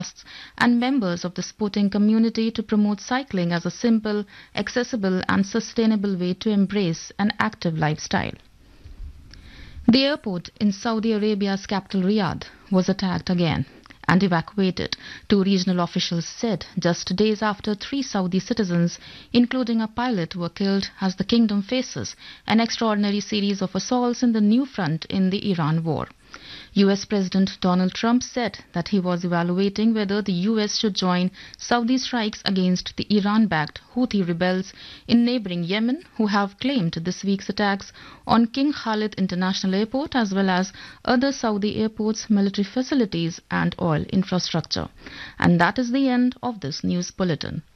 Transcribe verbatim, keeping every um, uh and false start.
and members of the sporting community to promote cycling as a simple, accessible, and sustainable way to embrace an active lifestyle. The airport in Saudi Arabia's capital Riyadh was attacked again and evacuated, two regional officials said, just days after three Saudi citizens, including a pilot, were killed as the kingdom faces an extraordinary series of assaults in the new front in the Iran war. U S President Donald Trump said that he was evaluating whether the U S should join Saudi strikes against the Iran-backed Houthi rebels in neighboring Yemen, who have claimed this week's attacks on King Khalid International Airport as well as other Saudi airports, military facilities and oil infrastructure. And that is the end of this news bulletin.